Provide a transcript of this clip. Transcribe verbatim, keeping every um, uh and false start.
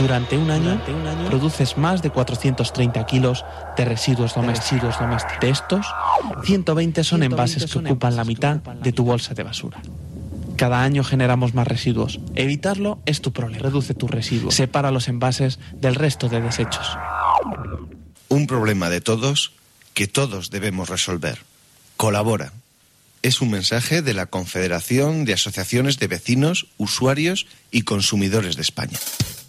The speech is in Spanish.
Durante un año, Durante un año produces más de cuatrocientos treinta kilos de residuos domésticos. De estos, ciento veinte son envases que ocupan la mitad de tu bolsa de basura. Cada año generamos más residuos. Evitarlo es tu problema. Reduce tus residuos. Separa los envases del resto de desechos. Un problema de todos que todos debemos resolver. Colabora. Es un mensaje de la Confederación de Asociaciones de Vecinos, Usuarios y Consumidores de España.